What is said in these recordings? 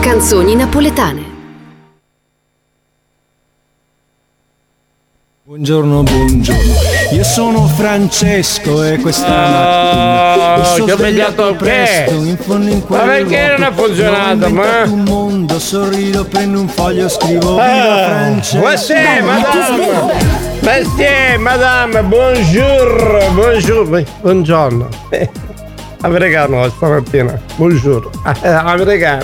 Canzoni napoletane. Buongiorno, buongiorno. Io sono Francesco e questa mattina che ho svegliato presto, ma perché non ha funzionato? Ma un mondo, sorrido, prendo un foglio, scrivo viva Francesco. Madame, buongiorno. Americano stamattina, buongiorno. Americano.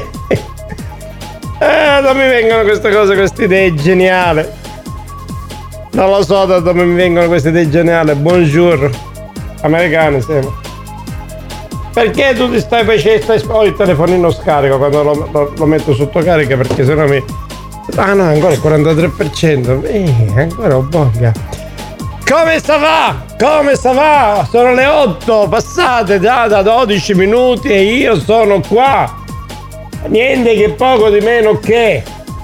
Non mi vengono queste cose, queste idee geniali. Non lo so da dove mi vengono queste idee geniali. Buongiorno. Americani siamo. Perché tu ti stai facendo il telefonino scarico quando lo metto sotto carica, perché sennò mi... Ah no, ancora il 43%. Ancora ho voglia. Come sta va? Sono le 8 passate già da 12 minuti e io sono qua. Niente che poco di meno che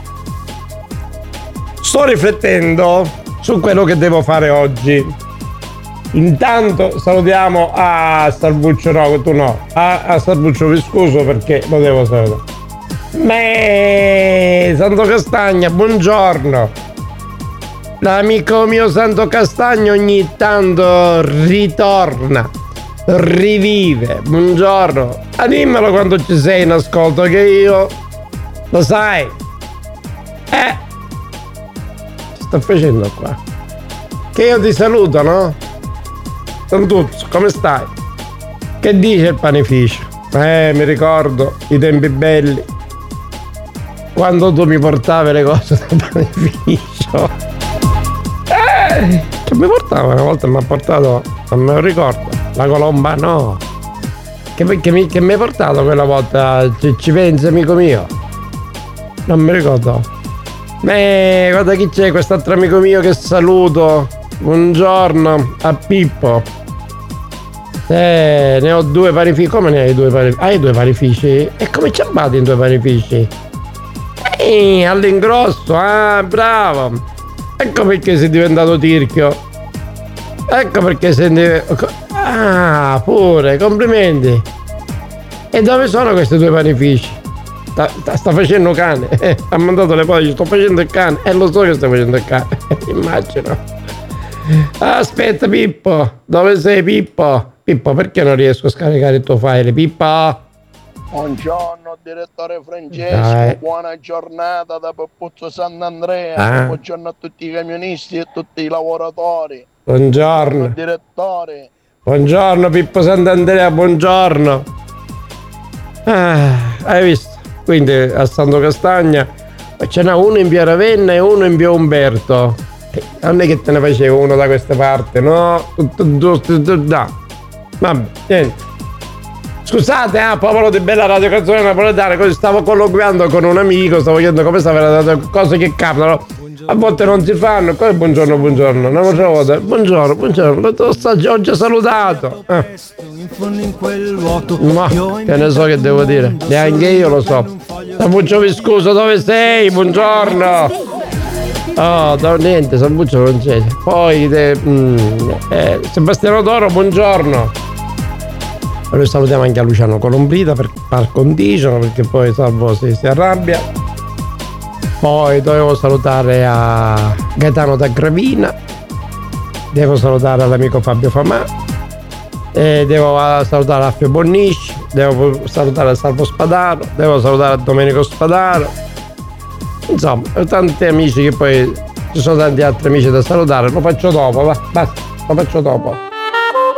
sto riflettendo su quello che devo fare oggi. Intanto salutiamo a Starbuccio, no, tu no, a Starbuccio Viscoso, perché lo devo salutare. Santo Castagna, buongiorno. L'amico mio Santo Castagno ogni tanto ritorna, rivive. Buongiorno. Dimmelo quando ci sei in ascolto, che io lo sai. Che sto facendo qua? Che io ti saluto, no? Santuzzo, come stai? Che dice il panificio? Mi ricordo i tempi belli, quando tu mi portavi le cose dal panificio. Che mi portava una volta, mi ha portato, non me lo ricordo, la colomba, no. Che mi hai portato quella volta? Ci pensi, amico mio? Non mi ricordo. Guarda chi c'è, quest'altro amico mio che saluto. Buongiorno a Pippo. Ne ho 2 panifici. Come ne hai 2 panifici? Hai 2 panifici? E come ci abbatti in 2 panifici? All'ingrosso, bravo. Ecco perché sei diventato tirchio. Ecco perché sei pure, complimenti. E dove sono questi 2 panifici? Sta facendo cane. Ha mandato le foto, sto facendo il cane. Lo so che stai facendo il cane. Immagino. Aspetta Pippo. Dove sei Pippo? Pippo, perché non riesco a scaricare il tuo file? Pippo. Buongiorno direttore Francesco, buona giornata da Pappuzzo Sant'Andrea, buongiorno a tutti i camionisti e a tutti i lavoratori. Buongiorno direttore. Buongiorno Pippo Sant'Andrea, buongiorno. Hai visto? Quindi a Santo Castagna ce n'è uno in via Ravenna e uno in via Umberto. Non è che te ne facevo uno da queste parti, no? No. Vabbè, niente. Scusate, popolo di bella radio canzone napoletana, così stavo colloquiando con un amico, stavo chiedendo come stava, cose che capitano. A volte non si fanno, poi buongiorno, non faccio volta. Buongiorno, ho già salutato. Ma che ne so che devo dire, neanche io lo so. Sambuccio Viscoso, dove sei? Buongiorno. Niente, Sambuccio non c'è. Poi Sebastiano Toro, buongiorno. Noi salutiamo anche a Luciano Colombrita per par condicio, perché poi Salvo si arrabbia. Poi dovevo salutare a Gaetano da Gravina, devo salutare l'amico Fabio Famà, devo salutare Alfio Bonnisci, devo salutare a Salvo Spadaro, devo salutare a Domenico Spadaro. Insomma, ho tanti amici che poi ci sono tanti altri amici da salutare. Lo faccio dopo, basta, lo faccio dopo.